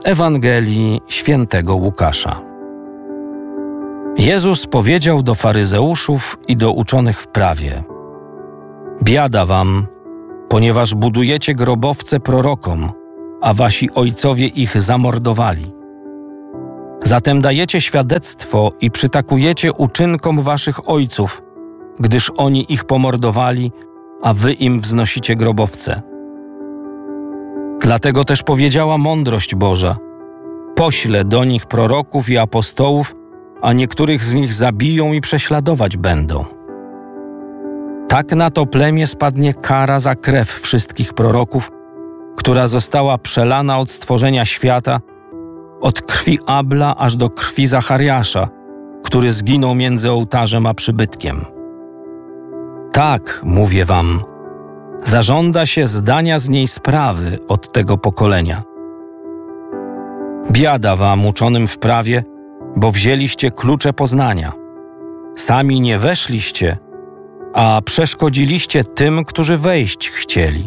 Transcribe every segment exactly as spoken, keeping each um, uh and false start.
Ewangelii Świętego Łukasza. Jezus powiedział do faryzeuszów i do uczonych w prawie: Biada wam, ponieważ budujecie grobowce prorokom, a wasi ojcowie ich zamordowali. Zatem dajecie świadectwo i przytakujecie uczynkom waszych ojców, gdyż oni ich pomordowali, a wy im wznosicie grobowce. Dlatego też powiedziała mądrość Boża: poślę do nich proroków i apostołów, a niektórych z nich zabiją i prześladować będą. Tak na to plemię spadnie kara za krew wszystkich proroków, która została przelana od stworzenia świata, od krwi Abla aż do krwi Zachariasza, który zginął między ołtarzem a przybytkiem. Tak, mówię wam, zażąda się zdania z niej sprawy od tego pokolenia. Biada wam, uczonym w prawie, bo wzięliście klucze poznania. Sami nie weszliście, a przeszkodziliście tym, którzy wejść chcieli.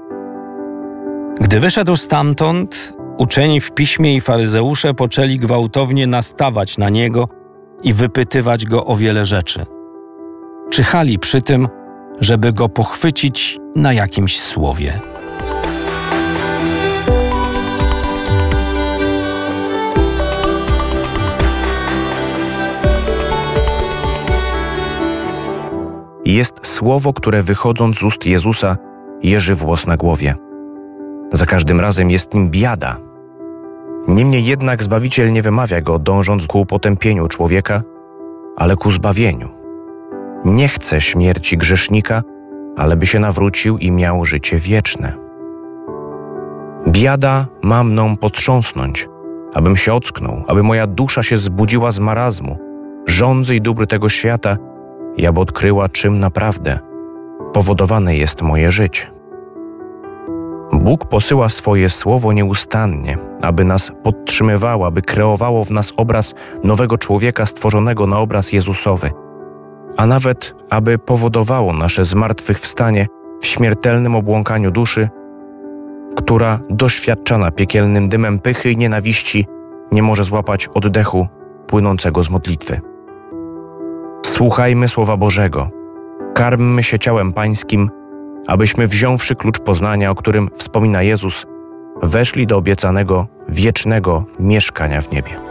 Gdy wyszedł stamtąd, uczeni w piśmie i faryzeusze poczęli gwałtownie nastawać na niego i wypytywać go o wiele rzeczy. Czyhali przy tym, żeby go pochwycić na jakimś słowie. Jest słowo, które wychodząc z ust Jezusa jeży włos na głowie. Za każdym razem jest nim biada. Niemniej jednak Zbawiciel nie wymawia go, dążąc ku potępieniu człowieka, ale ku zbawieniu. Nie chce śmierci grzesznika, ale by się nawrócił i miał życie wieczne. Biada ma mną potrząsnąć, abym się ocknął, aby moja dusza się zbudziła z marazmu, żądzy i dóbr tego świata, i aby odkryła, czym naprawdę powodowane jest moje życie. Bóg posyła swoje słowo nieustannie, aby nas podtrzymywało, aby kreowało w nas obraz nowego człowieka stworzonego na obraz Jezusowy, a nawet aby powodowało nasze zmartwychwstanie w śmiertelnym obłąkaniu duszy, która doświadczana piekielnym dymem pychy i nienawiści nie może złapać oddechu płynącego z modlitwy. Słuchajmy Słowa Bożego, karmmy się ciałem Pańskim, abyśmy wziąwszy klucz poznania, o którym wspomina Jezus, weszli do obiecanego, wiecznego mieszkania w niebie.